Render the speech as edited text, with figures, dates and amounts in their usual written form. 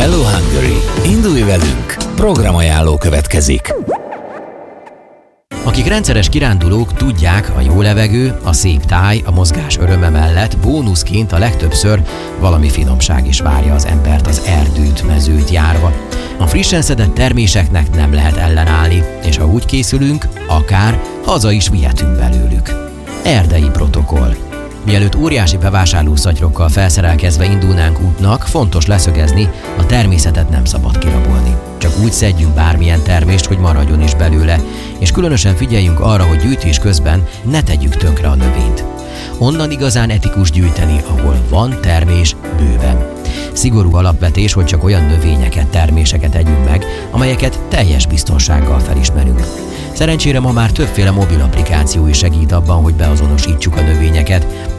Hello Hungary! Indulj velünk! Programajánló következik. Akik rendszeres kirándulók, tudják, a jó levegő, a szép táj, a mozgás öröme mellett bónuszként a legtöbbször valami finomság is várja az embert az erdőt, mezőt járva. A frissen szedett terméseknek nem lehet ellenállni, és ha úgy készülünk, akár haza is vihetünk belőlük. Erdei protokoll. Mielőtt óriási bevásárlószatyrokkal felszerelkezve indulnánk útnak, fontos leszögezni, a természetet nem szabad kirabolni. Csak úgy szedjünk bármilyen termést, hogy maradjon is belőle, és különösen figyeljünk arra, hogy gyűjtés közben ne tegyük tönkre a növényt. Onnan igazán etikus gyűjteni, ahol van termés bőven. Szigorú alapvetés, hogy csak olyan növényeket, terméseket együnk meg, amelyeket teljes biztonsággal felismerünk. Szerencsére ma már többféle mobil applikáció is segít abban, hogy beazonosítsuk a növényeket,